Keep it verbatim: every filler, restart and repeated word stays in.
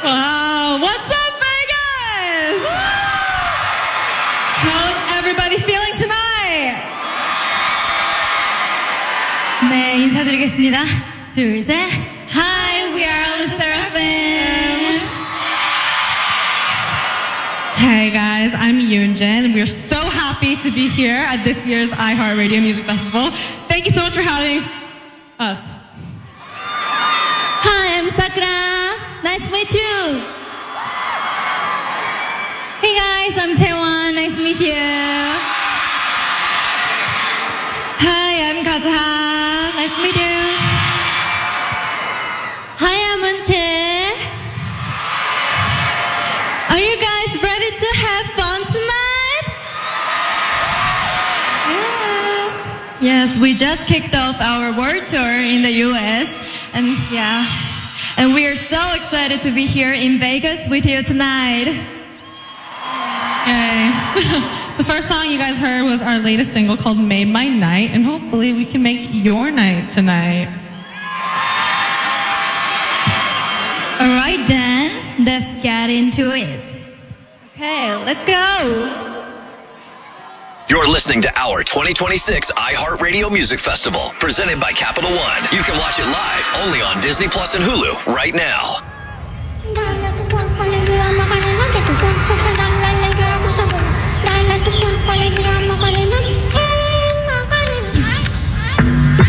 Wow, what's up, Vegas? How's everybody feeling tonight? 네, 인사드리겠습니다. 둘, 셋. Hi, we are LE SSERAFIM. Hey guys, I'm Yoonjin. We're so happy to be here at this year's iHeartRadio Music Festival. Thank you so much for having us. Hi, I'm Sakura. Nice to meet you. Hey guys, I'm Taewon. Nice to meet you. Hi, I'm Kazuha. Nice to meet you. Hi, I'm Eunchae. Are you guys ready to have fun tonight? Yes. Yes, we just kicked off our world tour in the U S. And yeah, and we are so excited to be here in Vegas with you tonight. Yay. The first song you guys heard was our latest single called Made My Night, and hopefully we can make your night tonight. Alright then, let's get into it. Okay, let's go. You're listening to our twenty twenty-six iHeartRadio Music Festival, presented by Capital One. You can watch it live only on Disney Plus and Hulu right now. Dahil natutunan ko lang ako sa buwan. Dahil natutunan ko lang ako sa buwan.